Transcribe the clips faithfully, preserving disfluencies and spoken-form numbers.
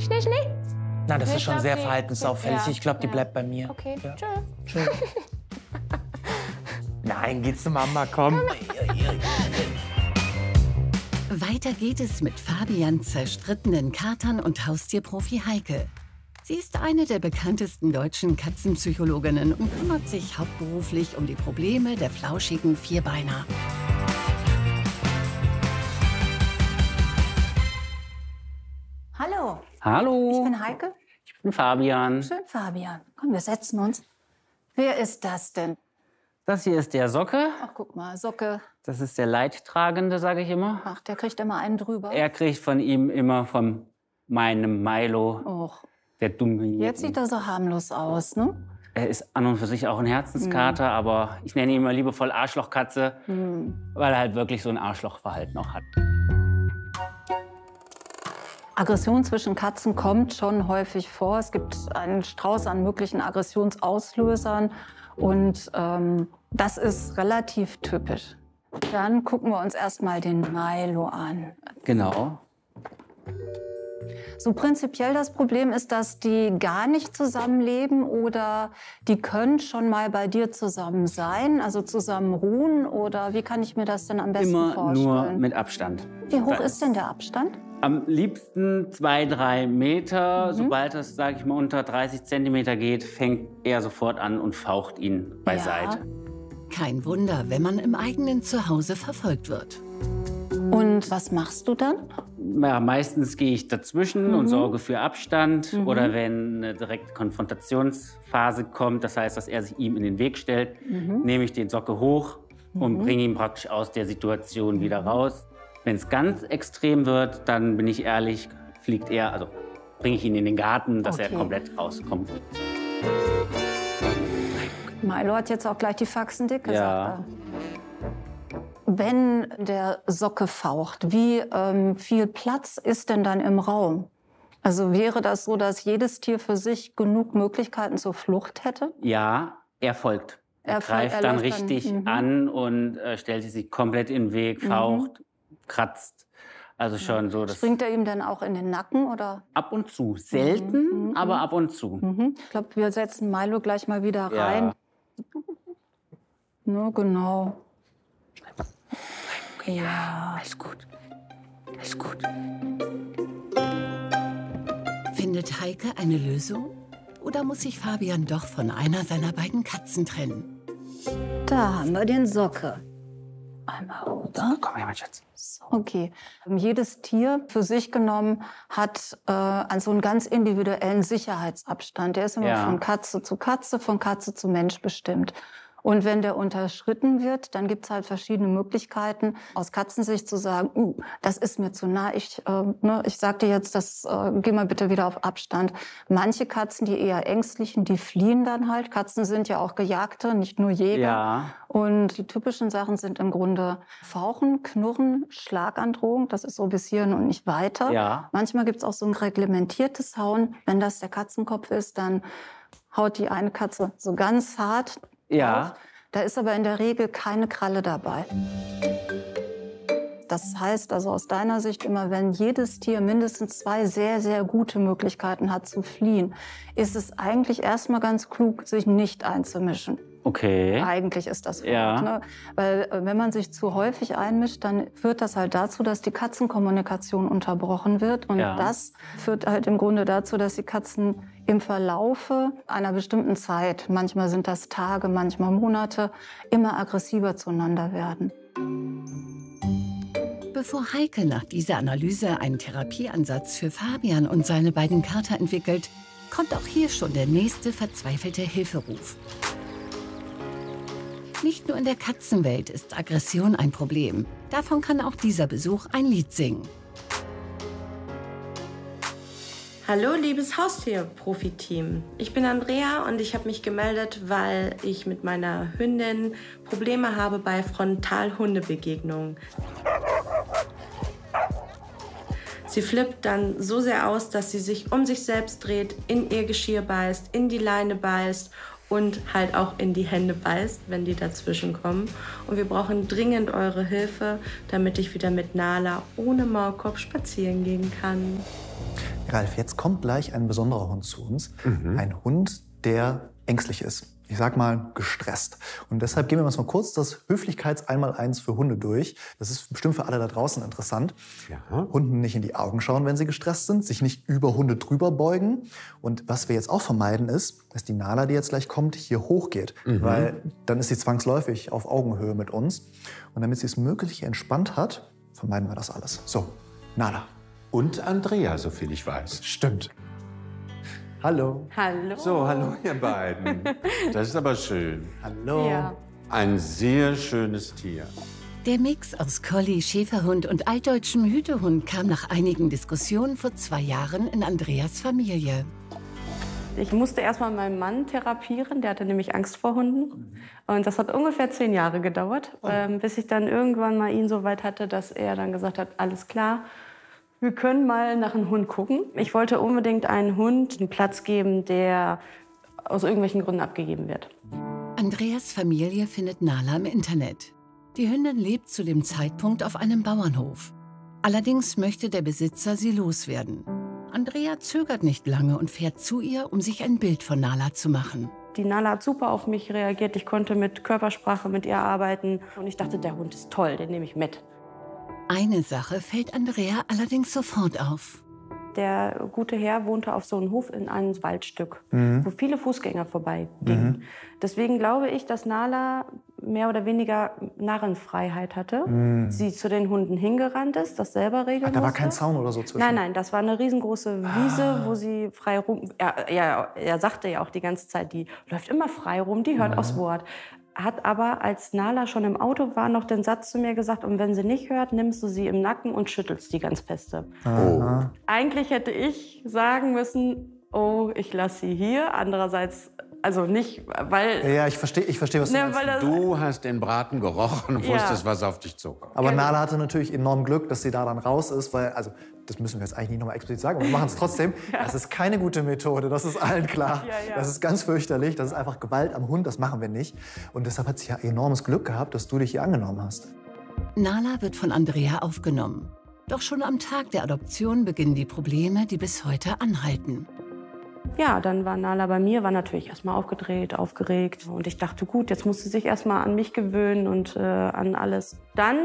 Schnee, Schnee. Na, das Ich ist schon glaub, sehr die- verhaltensauffällig. ja, Ich glaube, die ja. bleibt bei mir. Okay, Ja. tschö. Tschö. Nein, geh zu Mama, komm. Weiter geht es mit Fabians zerstrittenen Katern und Haustierprofi Heike. Sie ist eine der bekanntesten deutschen Katzenpsychologinnen und kümmert sich hauptberuflich um die Probleme der flauschigen Vierbeiner. Hallo, Hallo, ich bin Heike. ich bin Fabian. Schön, Fabian. Komm, wir setzen uns. Wer ist das denn? Das hier ist der Socke. Ach, guck mal, Socke. Das ist der Leidtragende, sage ich immer. Ach, der kriegt immer einen drüber. Er kriegt von ihm immer von meinem Milo, Och, der dumme. jetzt sieht er so harmlos aus, ne? Er ist an und für sich auch ein Herzenskater, aber ich nenne ihn immer liebevoll Arschlochkatze, weil er halt wirklich so ein Arschlochverhalten auch hat. Aggression zwischen Katzen kommt schon häufig vor. Es gibt einen Strauß an möglichen Aggressionsauslösern und ähm, das ist relativ typisch. Dann gucken wir uns erstmal den Milo an. Genau. So prinzipiell das Problem ist, dass die gar nicht zusammenleben oder die können schon mal bei dir zusammen sein, also zusammen ruhen oder wie kann ich mir das denn am besten Immer vorstellen? nur mit Abstand. Wie hoch Das ist denn der Abstand? Am liebsten zwei, drei Meter. Sobald es, sage ich mal, unter dreißig Zentimeter geht, fängt er sofort an und faucht ihn beiseite. Kein Wunder, wenn man im eigenen Zuhause verfolgt wird. Und was machst du dann? Ja, meistens gehe ich dazwischen und sorge für Abstand. Oder wenn eine direkte Konfrontationsphase kommt, das heißt, dass er sich ihm in den Weg stellt, nehme ich den Socke hoch und bringe ihn praktisch aus der Situation wieder raus. Wenn es ganz extrem wird, dann bin ich ehrlich, fliegt er, also bringe ich ihn in den Garten, dass Okay. er komplett rauskommt. Milo hat jetzt auch gleich die Faxen dick gesagt. Ja. Wenn der Socke faucht, wie ähm, viel Platz ist denn dann im Raum? Also wäre das so, dass jedes Tier für sich genug Möglichkeiten zur Flucht hätte? Ja, er folgt. Er, Er folgt, greift er dann läuft dann, richtig mhm. an und äh, stellt sich komplett in den Weg, faucht, kratzt. Also schon so, dass Springt er ihm dann auch in den Nacken? Oder? ab und zu, selten, aber ab und zu. Mhm. Ich glaube, wir setzen Milo gleich mal wieder Ja. rein. Ja, genau. Ja. Alles gut, alles gut. Findet Heike eine Lösung? Oder muss sich Fabian doch von einer seiner beiden Katzen trennen? Da haben wir den Socke. Einmal runter. Komm her, mein Schatz. Okay. Jedes Tier für sich genommen hat äh, an so einen ganz individuellen Sicherheitsabstand. Der ist immer Ja. von Katze zu Katze, von Katze zu Mensch bestimmt. Und wenn der unterschritten wird, dann gibt es halt verschiedene Möglichkeiten, aus Katzensicht zu sagen, uh, das ist mir zu nah, ich, äh, ne, ich sag dir jetzt, das, äh, geh mal bitte wieder auf Abstand. Manche Katzen, die eher ängstlichen, die fliehen dann halt. Katzen sind ja auch Gejagte, nicht nur Jäger. Ja. Und die typischen Sachen sind im Grunde Fauchen, Knurren, Schlagandrohung, das ist so bis hierhin und nicht weiter. Ja. Manchmal gibt es auch so ein reglementiertes Hauen. Wenn das der Katzenkopf ist, dann haut die eine Katze so ganz hart Ja. auf. Da ist aber in der Regel keine Kralle dabei. Das heißt also aus deiner Sicht immer, wenn jedes Tier mindestens zwei sehr, sehr gute Möglichkeiten hat zu fliehen, ist es eigentlich erstmal ganz klug, sich nicht einzumischen. Okay. Eigentlich ist das Ja. gut, ne? Weil äh, wenn man sich zu häufig einmischt, dann führt das halt dazu, dass die Katzenkommunikation unterbrochen wird. Und Ja. das führt halt im Grunde dazu, dass die Katzen im Verlaufe einer bestimmten Zeit, manchmal sind das Tage, manchmal Monate, immer aggressiver zueinander werden. Bevor Heike nach dieser Analyse einen Therapieansatz für Fabian und seine beiden Kater entwickelt, kommt auch hier schon der nächste verzweifelte Hilferuf. Nicht nur in der Katzenwelt ist Aggression ein Problem. Davon kann auch dieser Besuch ein Lied singen. Hallo, liebes Haustier-Profi-Team. Ich bin Andrea und ich habe mich gemeldet, weil ich mit meiner Hündin Probleme habe bei Frontal-Hundebegegnungen. Sie flippt dann so sehr aus, dass sie sich um sich selbst dreht, in ihr Geschirr beißt, in die Leine beißt und halt auch in die Hände beißt, wenn die dazwischen kommen. Und wir brauchen dringend eure Hilfe, damit ich wieder mit Nala ohne Maulkorb spazieren gehen kann. Ralf, jetzt kommt gleich ein besonderer Hund zu uns. Mhm. Ein Hund, der ängstlich ist. Ich sag mal, gestresst. Und deshalb gehen wir uns mal kurz das Höflichkeits-Einmaleins für Hunde durch. Das ist bestimmt für alle da draußen interessant. Ja. Hunden nicht in die Augen schauen, wenn sie gestresst sind, sich nicht über Hunde drüber beugen. Und was wir jetzt auch vermeiden ist, dass die Nala, die jetzt gleich kommt, hier hochgeht. Mhm. Weil dann ist sie zwangsläufig auf Augenhöhe mit uns. Und damit sie es möglich entspannt hat, vermeiden wir das alles. So, Nala. Und Andrea, soviel ich weiß. Stimmt. Hallo. Hallo. So, hallo ihr beiden. Das ist aber schön. Hallo. Ja. Ein sehr schönes Tier. Der Mix aus Collie, Schäferhund und altdeutschem Hütehund kam nach einigen Diskussionen vor zwei Jahren in Andreas Familie. Ich musste erst mal meinen Mann therapieren, der hatte nämlich Angst vor Hunden. Und das hat ungefähr zehn Jahre gedauert, oh. ähm, bis ich dann irgendwann mal ihn so weit hatte, dass er dann gesagt hat, alles klar, wir können mal nach einem Hund gucken. Ich wollte unbedingt einen Hund einen Platz geben, der aus irgendwelchen Gründen abgegeben wird. Andreas Familie findet Nala im Internet. Die Hündin lebt zu dem Zeitpunkt auf einem Bauernhof. Allerdings möchte der Besitzer sie loswerden. Andrea zögert nicht lange und fährt zu ihr, um sich ein Bild von Nala zu machen. Die Nala hat super auf mich reagiert. Ich konnte mit Körpersprache mit ihr arbeiten. Und ich dachte, der Hund ist toll, den nehme ich mit. Eine Sache fällt Andrea allerdings sofort auf. Der gute Herr wohnte auf so einem Hof in einem Waldstück, Mhm. wo viele Fußgänger vorbeigingen. Mhm. Deswegen glaube ich, dass Nala mehr oder weniger Narrenfreiheit hatte. Mhm. Sie zu den Hunden hingerannt ist, das selber regeln Ach, da war musste. kein Zaun oder so zwischen? Nein, nein, das war eine riesengroße Wiese, Ah. wo sie frei rum... Er, er, er sagte ja auch die ganze Zeit, die läuft immer frei rum, die hört Mhm. aufs Wort. Hat aber, als Nala schon im Auto war, noch den Satz zu mir gesagt, und wenn sie nicht hört, nimmst du sie im Nacken und schüttelst die ganz feste. Oh. Eigentlich hätte ich sagen müssen, oh, ich lasse sie hier. Andererseits, also nicht, weil... Ja, ich verstehe, ich verstehe, was du Ne, meinst. weil das, Du hast den Braten gerochen und Ja. wusstest, was auf dich zukommt. Aber Genau. Nala hatte natürlich enorm Glück, dass sie da dann raus ist, weil, also, das müssen wir jetzt eigentlich nicht nochmal explizit sagen, aber wir machen es trotzdem. Das ist keine gute Methode, das ist allen klar. Ja, ja. Das ist ganz fürchterlich, das ist einfach Gewalt am Hund, das machen wir nicht. Und deshalb hat sie ja enormes Glück gehabt, dass du dich hier angenommen hast. Nala wird von Andrea aufgenommen. Doch schon am Tag der Adoption beginnen die Probleme, die bis heute anhalten. ja, dann war Nala bei mir, war natürlich erstmal aufgedreht, aufgeregt. Und ich dachte, gut, jetzt muss sie sich erstmal an mich gewöhnen und äh, an alles. Dann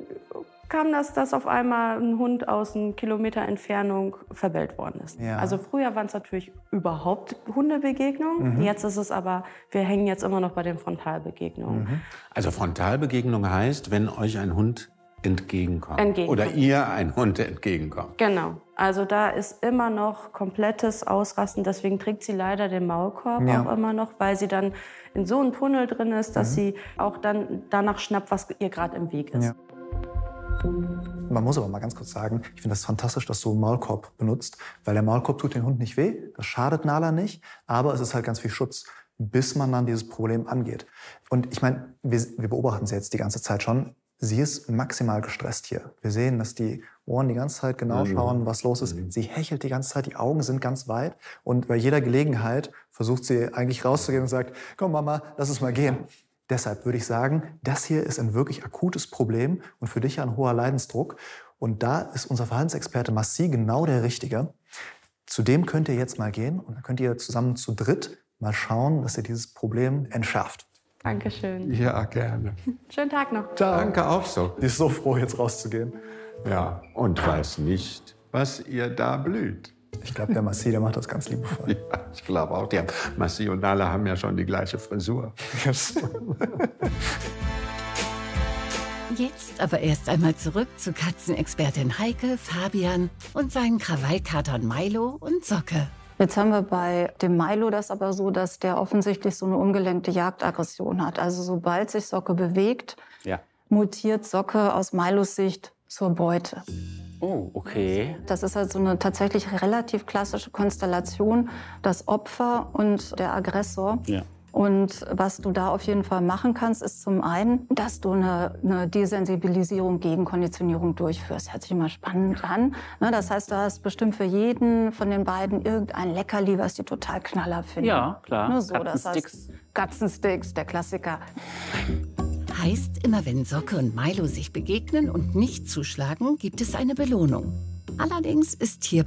kam das, dass auf einmal ein Hund aus einem Kilometer Entfernung verbellt worden ist. Ja. Also früher waren es natürlich überhaupt Hundebegegnungen. Mhm. Jetzt ist es aber, wir hängen jetzt immer noch bei den Frontalbegegnungen. Mhm. Also Frontalbegegnung heißt, wenn euch ein Hund entgegenkommt. Entgegenkommt. Oder ihr ein Hund entgegenkommt. Genau. Also da ist immer noch komplettes Ausrasten. Deswegen trägt sie leider den Maulkorb Ja. auch immer noch, weil sie dann in so einem Tunnel drin ist, dass Mhm. sie auch dann danach schnappt, was ihr gerade im Weg ist. Ja. Man muss aber mal ganz kurz sagen, ich finde das fantastisch, dass du einen Maulkorb benutzt, weil der Maulkorb tut dem Hund nicht weh, das schadet Nala nicht, aber es ist halt ganz viel Schutz, bis man dann dieses Problem angeht. Und ich meine, wir, wir beobachten sie jetzt die ganze Zeit schon. Sie ist maximal gestresst hier. Wir sehen, dass die Ohren die ganze Zeit genau schauen, was los ist. Sie hechelt die ganze Zeit, die Augen sind ganz weit. Und bei jeder Gelegenheit versucht sie eigentlich rauszugehen und sagt, komm Mama, lass uns mal gehen. Deshalb würde ich sagen, das hier ist ein wirklich akutes Problem und für dich ein hoher Leidensdruck. Und da ist unser Verhaltensexperte Massi genau der Richtige. Zu dem könnt ihr jetzt mal gehen und dann könnt ihr zusammen zu dritt mal schauen, dass ihr dieses Problem entschärft. Dankeschön. Ja, gerne. Schönen Tag noch. Danke auch so. Die ist so froh, jetzt rauszugehen. Ja, und weiß nicht, was ihr da blüht. Ich glaube, der Massi, der macht das ganz liebevoll. Ja, ich glaube auch. Die haben, Massi und Nala haben ja schon die gleiche Frisur. Jetzt aber erst einmal zurück zu Katzenexpertin Heike, Fabian und seinen Krawallkatern Milo und Socke. Jetzt haben wir bei dem Milo das aber so, dass der offensichtlich so eine ungelenkte Jagdaggression hat. Also sobald sich Socke bewegt, Ja. mutiert Socke aus Milos Sicht zur Beute. Oh, okay. Das ist also eine tatsächlich relativ klassische Konstellation, das Opfer und der Aggressor. Ja. Und was du da auf jeden Fall machen kannst, ist zum einen, dass du eine, eine Desensibilisierung gegen Konditionierung durchführst. Hört sich immer spannend an. Ne, das heißt, du hast bestimmt für jeden von den beiden irgendein Leckerli, was die total knaller finden. Ja, klar. Ne, so, das Katzensticks. heißt, Katzensticks, der Klassiker. Heißt, immer wenn Socke und Milo sich begegnen und nicht zuschlagen, gibt es eine Belohnung. Allerdings ist hierbei